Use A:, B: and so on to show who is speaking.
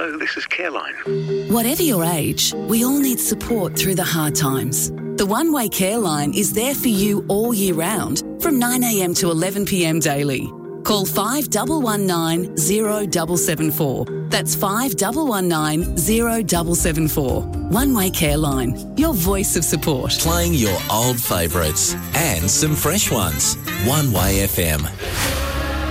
A: Hello, this is Careline.
B: Whatever your age, we all need support through the hard times. The One Way Careline is there for you all year round from 9am to 11pm daily. Call 5119 0774. That's 5119 0774. One Way Careline, your voice of support.
C: Playing your old favourites and some fresh ones. One Way FM.